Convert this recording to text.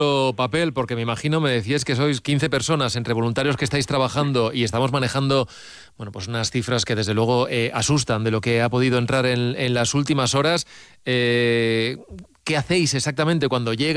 papel, porque me imagino, me decías que sois 15 personas entre voluntarios que estáis trabajando y estamos manejando, bueno, pues unas cifras que desde luego asustan de lo que ha podido entrar en las últimas horas. ¿Qué hacéis exactamente cuando llega